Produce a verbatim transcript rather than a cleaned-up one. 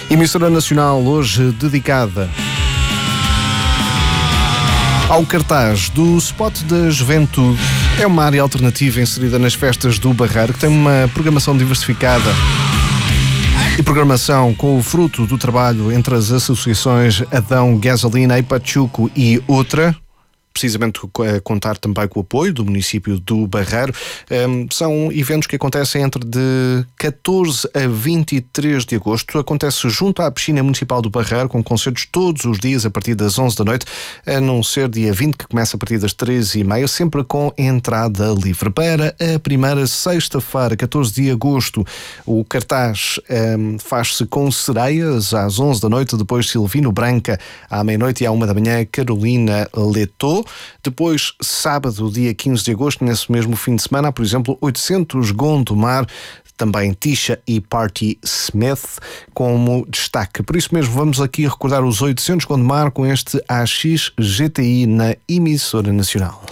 Emissora nacional hoje dedicada ao cartaz do Spot da Juventude. É uma área alternativa inserida nas festas do Barreiro, que tem uma programação diversificada e programação com o fruto do trabalho entre as associações Adão, Gasolina, Ipachuco e outra. Precisamente contar também com o apoio do município do Barreiro. Um, são eventos que acontecem entre de catorze a vinte e três de agosto. Acontece junto à piscina municipal do Barreiro, com concertos todos os dias a partir das onze da noite, a não ser dia vinte, que começa a partir das treze e meia, sempre com entrada livre. Para a primeira sexta-feira, catorze de agosto, o cartaz um, faz-se com Sereias às onze da noite, depois Silvino Branca à meia-noite e à uma da manhã, Carolina Leto. Depois, sábado, dia quinze de agosto, nesse mesmo fim de semana, há, por exemplo, oitocentos Gondomar, também Tisha e Party Smith como destaque. Por isso mesmo, vamos aqui recordar os oitocentos Gondomar com este A X G T I na emissora nacional.